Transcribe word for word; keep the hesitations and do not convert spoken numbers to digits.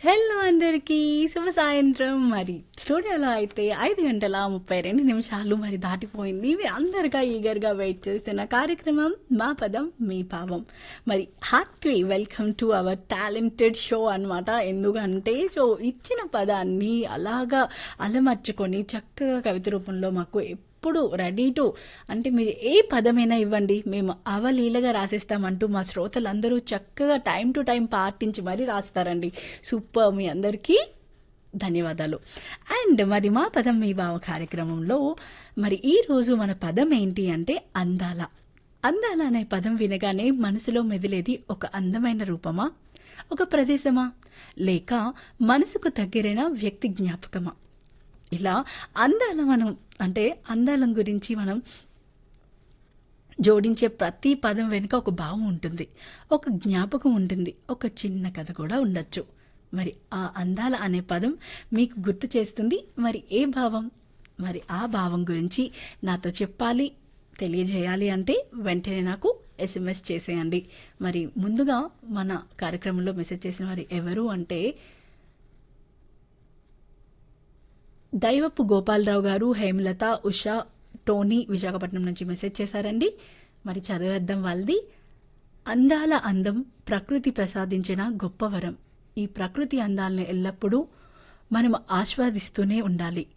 Hello అందరికీ శుభ సాయంత్రం. మరి స్టూడియోలో అయితే ఐదు గంటల ముప్పై రెండు నిమిషాలు మరి దాటిపోయింది. మీరు అందరిగా ఈగర్గా వెయిట్ చేస్తున్న కార్యక్రమం మా పదం మీ పావం. మరి Hartley welcome to our talented show అనమాట. ఎందుకంటే సో ఇచ్చిన పదాన్ని అలాగా అలమర్చుకొని చక్కగా కవిత రూపంలో మాకు ఎప్పుడు రెడీ టు అంటే మీరు ఏ పదమైనా ఇవ్వండి, మేము అవలీలగా రాసేస్తామంటూ మా శ్రోతలందరూ చక్కగా టైం టు టైం పాటించి మరీ రాస్తారండి. సూపర్, మీ అందరికీ ధన్యవాదాలు. అండ్ మరి మా పదం మీ భావ కార్యక్రమంలో మరి ఈరోజు మన పదం ఏంటి అంటే అందాల. అందాల అనే పదం వినగానే మనసులో మెదిలేది ఒక అందమైన రూపమా, ఒక ప్రదేశమా, లేక మనసుకు దగ్గరైన వ్యక్తి జ్ఞాపకమా? ఇలా అందాల మనం అంటే అందాలం గురించి మనం జోడించే ప్రతి పదం వెనుక ఒక భావం ఉంటుంది, ఒక జ్ఞాపకం ఉంటుంది, ఒక చిన్న కథ కూడా ఉండొచ్చు. మరి ఆ అందాల అనే పదం మీకు గుర్తు చేస్తుంది మరి ఏ భావం? మరి ఆ భావం గురించి నాతో చెప్పాలి, తెలియజేయాలి అంటే వెంటనే నాకు ఎస్ఎంఎస్ చేసేయండి. మరి ముందుగా మన కార్యక్రమంలో మెసేజ్ చేసిన వారు ఎవరు అంటే దైవపు గోపాలరావు గారు, హేమలత, ఉషా, టోనీ విశాఖపట్నం నుంచి మెసేజ్ చేశారండి. మరి చదివేద్దాం వాళ్ళది. అందాల అందం ప్రకృతి ప్రసాదించిన గొప్ప వరం. ఈ ప్రకృతి అందాలను ఎల్లప్పుడూ మనం ఆస్వాదిస్తూనే ఉండాలి.